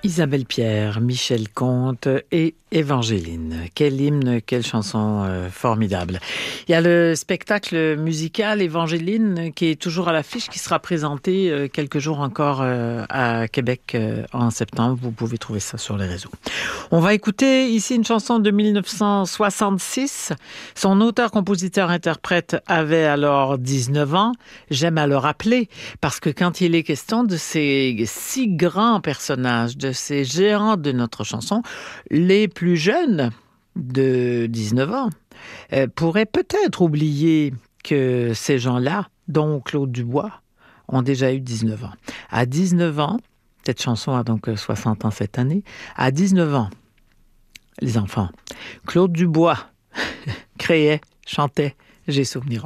Isabelle Pierre, Michel Comte et Évangeline. Quel hymne, quelle chanson formidable. Il y a le spectacle musical Évangeline qui est toujours à l'affiche, qui sera présenté quelques jours encore à Québec en septembre. Vous pouvez trouver ça sur les réseaux. On va écouter ici une chanson de 1966. Son auteur-compositeur-interprète avait alors 19 ans. J'aime à le rappeler parce que quand il est question de ces si grands personnages, de ces géants de notre chanson, les plus jeunes de 19 ans pourraient peut-être oublier que ces gens-là, dont Claude Dubois, ont déjà eu 19 ans. À 19 ans, cette chanson a donc 60 ans cette année, à 19 ans, les enfants, Claude Dubois créait, chantait « J'ai souvenir encore ».